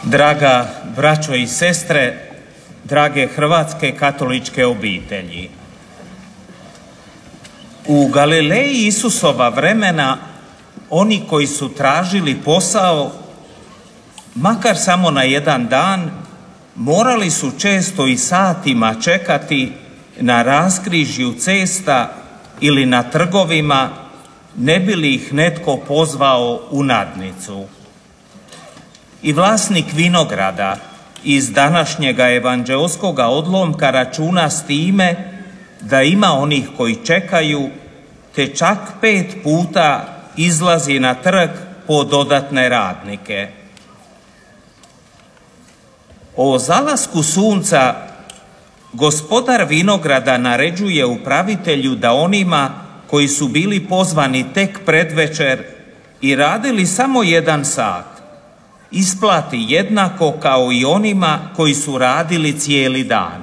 Draga braćo i sestre, drage hrvatske katoličke obitelji. U Galileji Isusova vremena oni koji su tražili posao, makar samo na jedan dan, morali su često i satima čekati na raskrižju cesta ili na trgovima, ne bi li ih netko pozvao u nadnicu. I vlasnik vinograda iz današnjega evanđeoskoga odlomka računa s time da ima onih koji čekaju, te čak 5 puta izlazi na trg po dodatne radnike. O zalasku sunca gospodar vinograda naređuje upravitelju da onima koji su bili pozvani tek predvečer i radili samo 1 sat, isplati jednako kao i onima koji su radili cijeli dan.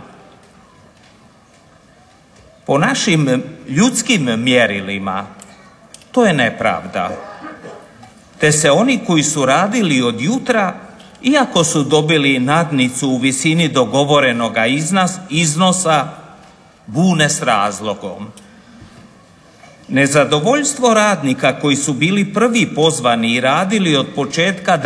Po našim ljudskim mjerilima to je nepravda, te se oni koji su radili od jutra, iako su dobili nadnicu u visini dogovorenoga iznosa, bune s razlogom. Nezadovoljstvo radnika koji su bili prvi pozvani i radili od početka